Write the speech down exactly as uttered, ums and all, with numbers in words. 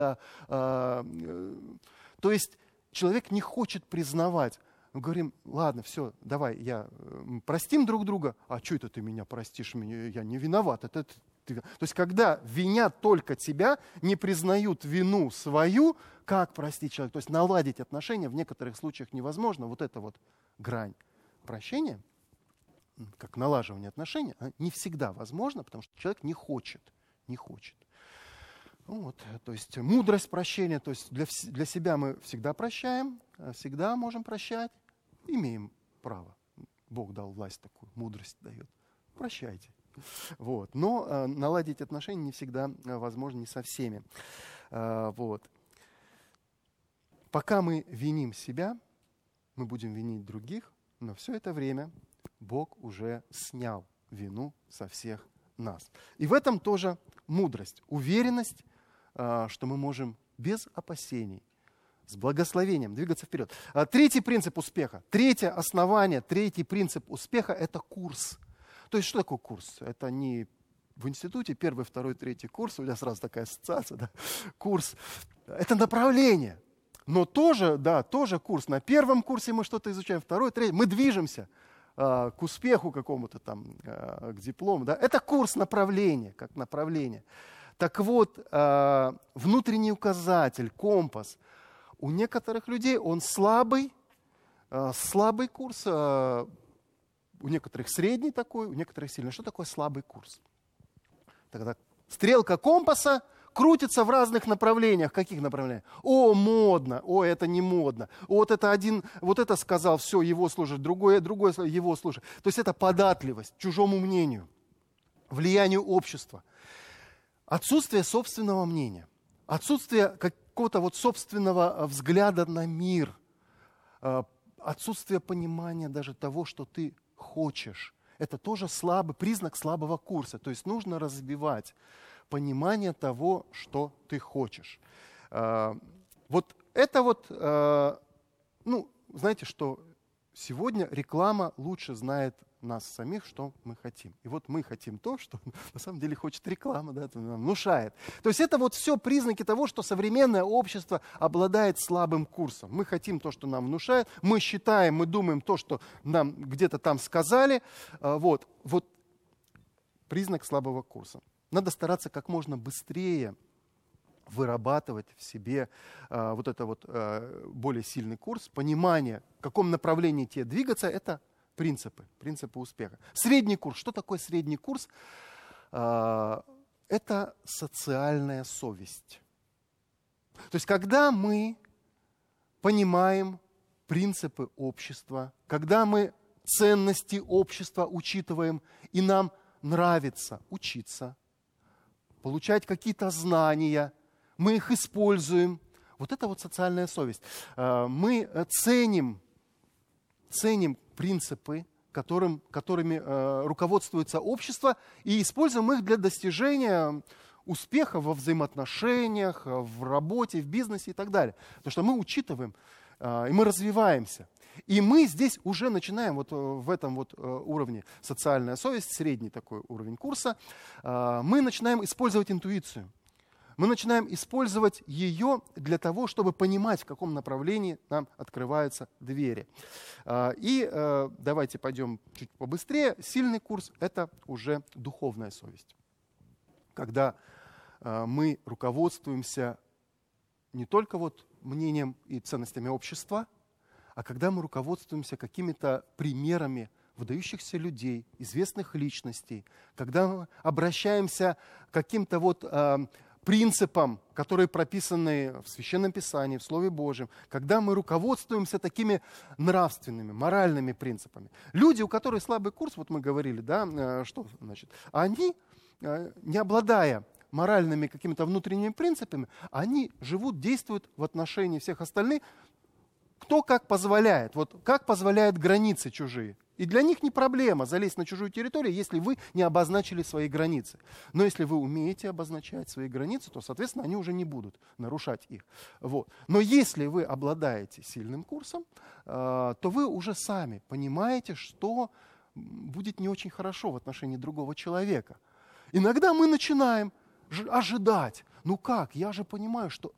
А, а, то есть человек не хочет признавать. Мы говорим, ладно, все, давай, я, простим друг друга. А что это ты меня простишь? Меня, я не виноват. Это ты. То есть когда винят только тебя, не признают вину свою, как простить человека? То есть наладить отношения в некоторых случаях невозможно. Вот эта вот грань прощения, как налаживание отношений, не всегда возможно, потому что человек не хочет, не хочет. Вот, то есть мудрость прощения, то есть для, для себя мы всегда прощаем, всегда можем прощать, имеем право. Бог дал власть такую, мудрость дает. Прощайте. Вот. Но э, наладить отношения не всегда э, возможно, не со всеми. Э, вот. Пока мы виним себя, мы будем винить других, но все это время Бог уже снял вину со всех нас. И в этом тоже мудрость, уверенность, что мы можем без опасений, с благословением двигаться вперед. Третий принцип успеха, третье основание, третий принцип успеха – это курс. То есть что такое курс? Это не в институте первый, второй, третий курс, у меня сразу такая ассоциация, да? Курс. Это направление, но тоже, да, тоже курс. На первом курсе мы что-то изучаем, второй, третий, мы движемся к успеху какому-то там, к диплому. Да? Это курс направления, как направление. Так вот, внутренний указатель, компас, у некоторых людей он слабый, слабый курс, у некоторых средний такой, у некоторых сильный. Что такое слабый курс? Тогда стрелка компаса крутится в разных направлениях. Каких направлениях? О, модно, о, это не модно. О, вот это один, вот это сказал, все, его слушать, другое, другое, его слушать. То есть это податливость чужому мнению, влиянию общества. Отсутствие собственного мнения, отсутствие какого-то вот собственного взгляда на мир, отсутствие понимания даже того, что ты хочешь. Это тоже слабый, признак слабого курса. То есть нужно развивать понимание того, что ты хочешь. Вот это вот, ну, знаете, что сегодня реклама лучше знает нас самих, что мы хотим. И вот мы хотим то, что на самом деле хочет реклама, да, это нам внушает. То есть это вот все признаки того, что современное общество обладает слабым курсом. Мы хотим то, что нам внушает, мы считаем, мы думаем то, что нам где-то там сказали. Вот, вот признак слабого курса. Надо стараться как можно быстрее вырабатывать в себе э, вот это вот э, более сильный курс, понимание, в каком направлении тебе двигаться, это принципы, принципы успеха. Средний курс. Что такое средний курс? Э, это социальная совесть. То есть, когда мы понимаем принципы общества, когда мы ценности общества учитываем, и нам нравится учиться, получать какие-то знания, мы их используем. Вот это вот социальная совесть. Мы ценим, ценим принципы, которым, которыми руководствуется общество, и используем их для достижения успеха во взаимоотношениях, в работе, в бизнесе и так далее. Потому что мы учитываем, и мы развиваемся. И мы здесь уже начинаем вот в этом вот уровне социальная совесть, средний такой уровень курса, мы начинаем использовать интуицию. Мы начинаем использовать ее для того, чтобы понимать, в каком направлении нам открываются двери. И давайте пойдем чуть побыстрее. Сильный курс – это уже духовная совесть. Когда мы руководствуемся не только вот мнением и ценностями общества, а когда мы руководствуемся какими-то примерами выдающихся людей, известных личностей, когда мы обращаемся к каким-то вот э, принципам, которые прописаны в Священном Писании, в Слове Божьем, когда мы руководствуемся такими нравственными, моральными принципами. Люди, у которых слабый курс, вот мы говорили, да, э, что значит, они, э, не обладая моральными какими-то внутренними принципами, они живут, действуют в отношении всех остальных, кто как позволяет, вот как позволяют границы чужие. И для них не проблема залезть на чужую территорию, если вы не обозначили свои границы. Но если вы умеете обозначать свои границы, то, соответственно, они уже не будут нарушать их. Вот. Но если вы обладаете сильным курсом, э, то вы уже сами понимаете, что будет не очень хорошо в отношении другого человека. Иногда мы начинаем ожидать. Ну как? Я же понимаю, что